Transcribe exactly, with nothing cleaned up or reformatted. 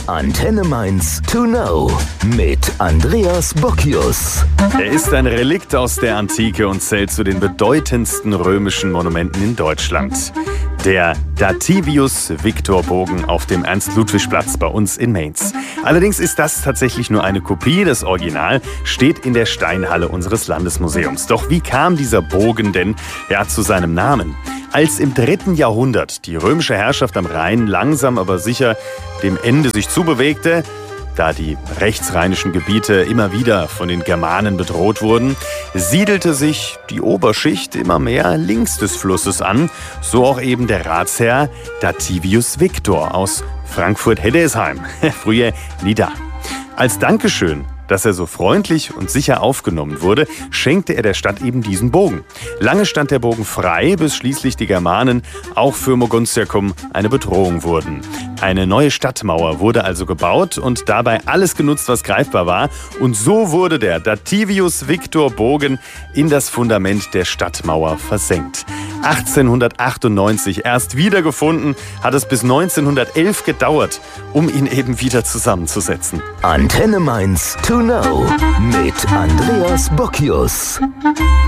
Antenne Mainz to know mit Andreas Bockius. Er ist ein Relikt aus der Antike und zählt zu den bedeutendsten römischen Monumenten in Deutschland. Der Dativius-Victor-Bogen auf dem Ernst-Ludwig-Platz bei uns in Mainz. Allerdings ist das tatsächlich nur eine Kopie. Das Original steht in der Steinhalle unseres Landesmuseums. Doch wie kam dieser Bogen denn ja, zu seinem Namen? Als im dritten Jahrhundert die römische Herrschaft am Rhein langsam aber sicher dem Ende sich zubewegte, da die rechtsrheinischen Gebiete immer wieder von den Germanen bedroht wurden, siedelte sich die Oberschicht immer mehr links des Flusses an, so auch eben der Ratsherr Dativius Victor aus Frankfurt-Heddesheim, früher Nida. Als Dankeschön, dass er so freundlich und sicher aufgenommen wurde, schenkte er der Stadt eben diesen Bogen. Lange stand der Bogen frei, bis schließlich die Germanen auch für Mogontiacum eine Bedrohung wurden. Eine neue Stadtmauer wurde also gebaut und dabei alles genutzt, was greifbar war. Und so wurde der Dativius-Victor-Bogen in das Fundament der Stadtmauer versenkt. achtzehnhundertachtundneunzig erst wiedergefunden, hat es bis neunzehnhundertelf gedauert, um ihn eben wieder zusammenzusetzen. Antenne Mainz to know mit Andreas Bockius.